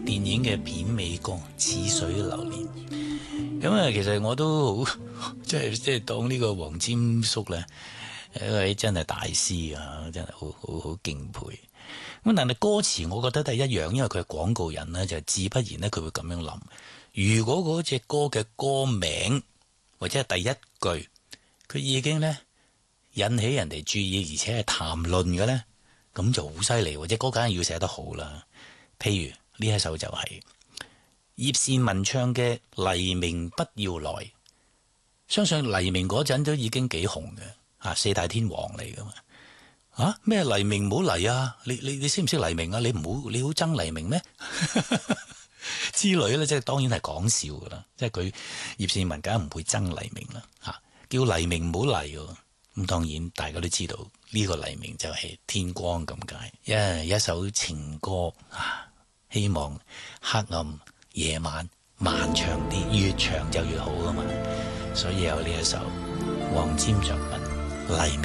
電影嘅片尾歌《似水流年》。咁啊，其實我都好即係當呢個黃霑叔咧，一位真係大師啊，真係好敬佩。咁但係歌詞，我覺得都係一樣，因為佢係廣告人咧，就自不然咧，佢會咁樣諗。如果嗰隻歌嘅歌名或者係第一句，佢已經咧引起人哋注意，而且係談論嘅咧，咁就好犀利。或者歌梗係要寫得好啦。譬如呢一首就係葉倩文唱嘅《黎明不要來》，相信黎明嗰陣都已經幾紅嘅，四大天王嚟噶嘛。咩黎明唔好嚟啊！你識唔識黎明啊？你好憎黎明咩？之類咧，即係當然係講笑噶啦。即係佢葉倩文梗係唔會憎黎明啦。叫黎明唔好嚟喎。咁當然大家都知道呢個黎明就係天光咁解。一首情歌希望黑暗夜晚漫長啲，越長就越好噶嘛。所以有呢一首黃霑作品《黎明》。